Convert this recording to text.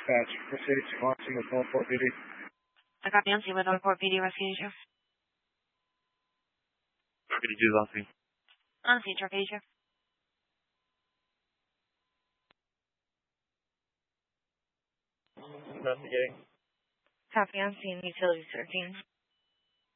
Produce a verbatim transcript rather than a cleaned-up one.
Dispatch, proceed to Lansing with Northport P D. I got Nancy with Northport P D Rescue Asia. What can you do, Lansing? Nancy, Truck Asia. Investigating. Copy, I'm seeing Utility thirteen.